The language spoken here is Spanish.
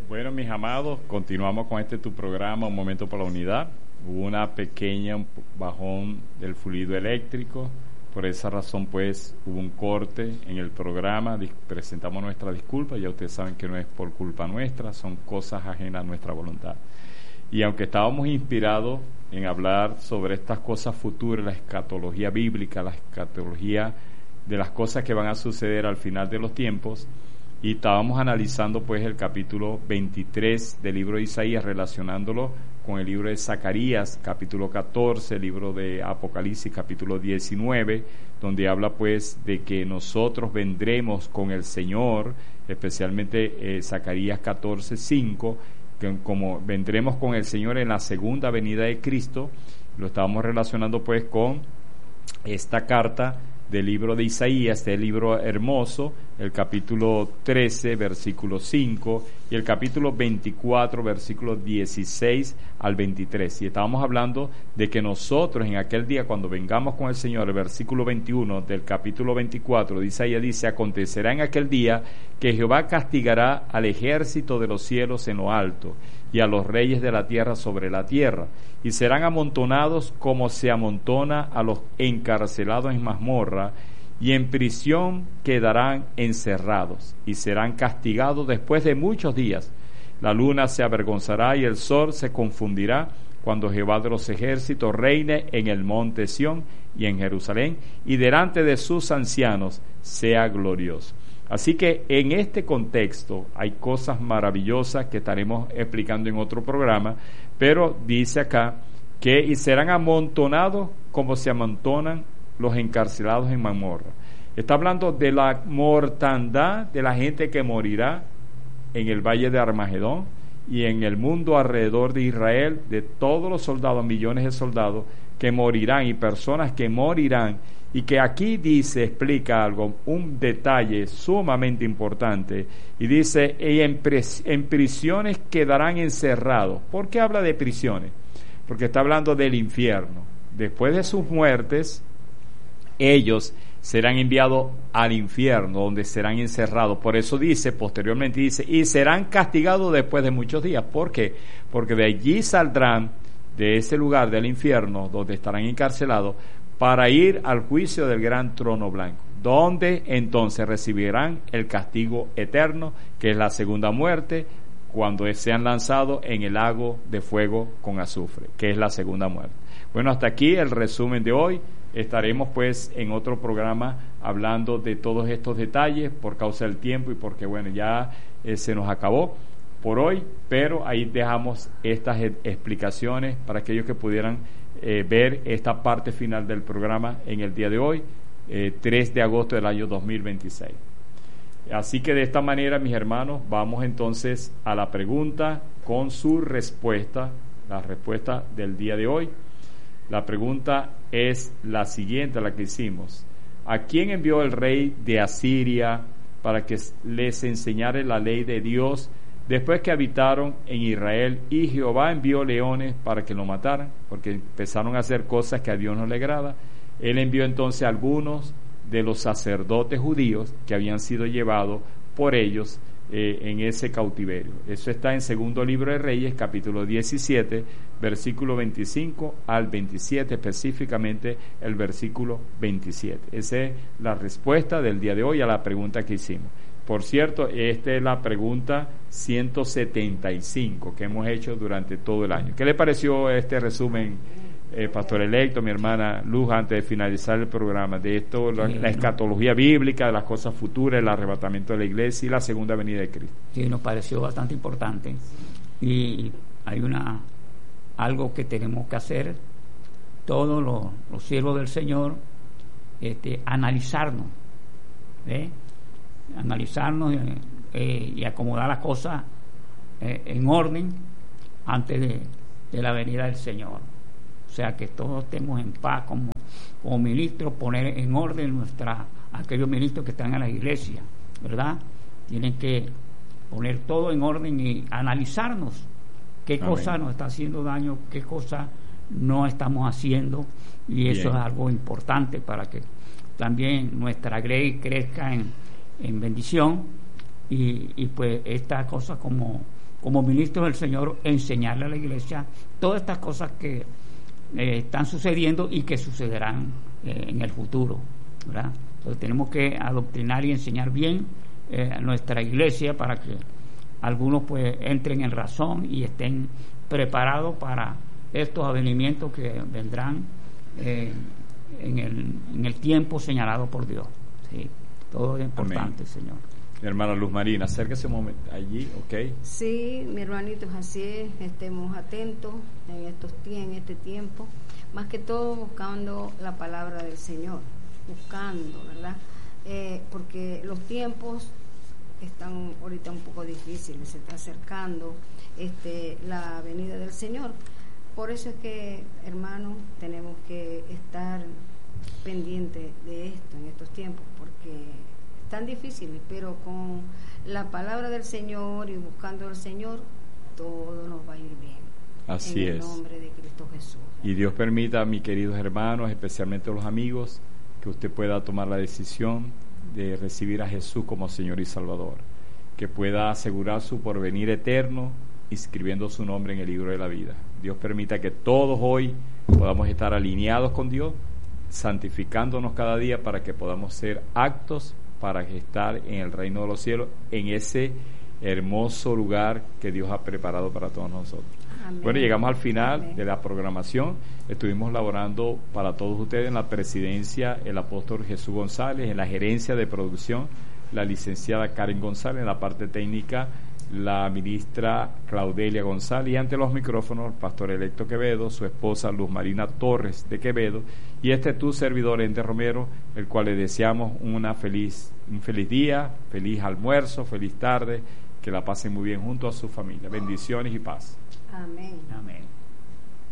Bueno, mis amados, continuamos con tu programa, Un Momento por la Unidad. Hubo una pequeña bajón del fluido eléctrico, por esa razón pues hubo un corte en el programa. Presentamos nuestra disculpa, ya ustedes saben que no es por culpa nuestra, son cosas ajenas a nuestra voluntad. Y aunque estábamos inspirados en hablar sobre estas cosas futuras, la escatología bíblica, la escatología de las cosas que van a suceder al final de los tiempos, y estábamos analizando pues el capítulo 23 del libro de Isaías, relacionándolo con el libro de Zacarías, capítulo 14, el libro de Apocalipsis, capítulo 19, donde habla pues de que nosotros vendremos con el Señor, especialmente Zacarías 14, 5, que como vendremos con el Señor en la segunda venida de Cristo. Lo estábamos relacionando pues con esta carta del libro de Isaías, este libro hermoso, el capítulo 13, versículo 5, y el capítulo 24, versículos 16 al 23. Y estábamos hablando de que nosotros en aquel día, cuando vengamos con el Señor, el versículo 21 del capítulo 24 de Isaías dice: acontecerá en aquel día que Jehová castigará al ejército de los cielos en lo alto, y a los reyes de la tierra sobre la tierra, y serán amontonados como se amontona a los encarcelados en mazmorra, y en prisión quedarán encerrados, y serán castigados después de muchos días. La luna se avergonzará y el sol se confundirá, cuando Jehová de los ejércitos reine en el monte Sión y en Jerusalén, y delante de sus ancianos sea glorioso. Así que en este contexto hay cosas maravillosas que estaremos explicando en otro programa, pero dice acá que y serán amontonados como se amontonan los encarcelados en mazmorra. Está hablando de la mortandad de la gente que morirá en el valle de Armagedón y en el mundo alrededor de Israel, de todos los soldados, millones de soldados que morirán y personas que morirán. Y que aquí dice, explica algo, un detalle sumamente importante, y dice, en prisiones quedarán encerrados. ¿Por qué habla de prisiones? Porque está hablando del infierno. Después de sus muertes, ellos serán enviados al infierno, donde serán encerrados. Por eso dice, posteriormente dice, y serán castigados después de muchos días. ¿Por qué? Porque de allí saldrán, de ese lugar del infierno, donde estarán encarcelados, para ir al juicio del gran trono blanco, donde entonces recibirán el castigo eterno, que es la segunda muerte, cuando sean lanzados en el lago de fuego con azufre, que es la segunda muerte. Bueno, hasta aquí el resumen de hoy. Estaremos pues en otro programa hablando de todos estos detalles por causa del tiempo y porque bueno, ya se nos acabó por hoy, pero ahí dejamos estas explicaciones para aquellos que pudieran ver esta parte final del programa en el día de hoy, 3 de agosto del año 2026. Así que de esta manera, mis hermanos, vamos entonces a la pregunta con su respuesta, la respuesta del día de hoy. La pregunta es la siguiente, la que hicimos: ¿a quién envió el rey de Asiria para que les enseñara la ley de Dios después que habitaron en Israel? Y Jehová envió leones para que lo mataran, porque empezaron a hacer cosas que a Dios no le agrada. Él envió entonces a algunos de los sacerdotes judíos que habían sido llevados por ellos en ese cautiverio. Eso está en segundo libro de Reyes, capítulo 17, versículo 25 al 27, específicamente el versículo 27. Esa es la respuesta del día de hoy a la pregunta que hicimos. Por cierto, esta es la pregunta 175 que hemos hecho durante todo el año. ¿Qué le pareció este resumen, pastor electo, mi hermana Luz, antes de finalizar el programa, de esto, la escatología bíblica, de las cosas futuras, el arrebatamiento de la iglesia y la segunda venida de Cristo? Sí, nos pareció bastante importante. Y hay algo que tenemos que hacer todos los siervos del Señor, analizarnos, analizarnos y acomodar las cosas en orden antes de la venida del Señor. O sea, que todos estemos en paz como ministros, poner en orden aquellos ministros que están en la iglesia, ¿verdad? Tienen que poner todo en orden y analizarnos qué cosa nos está haciendo daño, qué cosa no estamos haciendo, y eso es algo importante para que también nuestra grey crezca en bendición, y pues estas cosas como como ministros del Señor, enseñarle a la iglesia todas estas cosas que están sucediendo y que sucederán en el futuro, ¿verdad? Entonces tenemos que adoctrinar y enseñar bien a nuestra iglesia para que algunos pues entren en razón y estén preparados para estos avenimientos que vendrán en el tiempo señalado por Dios. ¿Sí? Todo es importante. Amén. Señor. Mi hermana Luz Marina, acérquese un momento allí, ¿ok? Sí, mi hermanito, así es, estemos atentos en este tiempo, más que todo buscando la palabra del Señor, buscando, ¿verdad? Porque los tiempos están ahorita un poco difíciles, se está acercando la venida del Señor. Por eso es que, hermanos, tenemos que estar pendientes de esto en estos tiempos, porque tan difíciles, pero con la palabra del Señor y buscando al Señor, todo nos va a ir bien. Así es. En el nombre de Cristo Jesús. Y Dios permita, mis queridos hermanos, especialmente los amigos, que usted pueda tomar la decisión de recibir a Jesús como Señor y Salvador, que pueda asegurar su porvenir eterno inscribiendo su nombre en el libro de la vida. Dios permita que todos hoy podamos estar alineados con Dios, santificándonos cada día para que podamos ser aptos para estar en el reino de los cielos, en ese hermoso lugar que Dios ha preparado para todos nosotros. Amén. Bueno, llegamos al final Amén. De la programación. Estuvimos laborando para todos ustedes en la presidencia el apóstol Jesús González, en la gerencia de producción la licenciada Karen González, en la parte técnica la ministra Claudelia González, y ante los micrófonos el pastor electo Quevedo, su esposa Luz Marina Torres de Quevedo, y tu servidor Ente Romero, el cual le deseamos un feliz día, feliz almuerzo, feliz tarde, que la pasen muy bien junto a su familia. Bendiciones y paz. Amén.